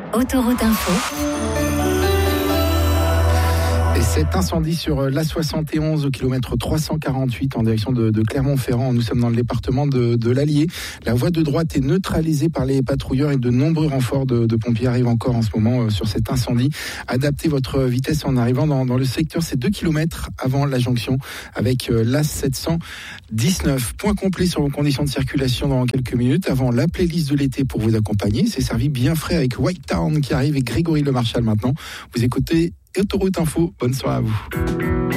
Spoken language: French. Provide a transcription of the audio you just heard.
Autoroute Info. Et cet incendie sur l'A71 au kilomètre 348 en direction de Clermont-Ferrand. Nous sommes dans le département de l'Allier. La voie de droite est neutralisée par les patrouilleurs et de nombreux renforts de pompiers arrivent encore en ce moment sur cet incendie. Adaptez votre vitesse en arrivant dans le secteur. C'est 2 km avant la jonction avec l'A719. Point complet sur vos conditions de circulation dans quelques minutes. Avant la playlist de l'été pour vous accompagner. C'est servi bien frais avec White Town qui arrive et Grégory Le Marchal maintenant. Vous écoutez Autoroute Info, bonne soirée à vous.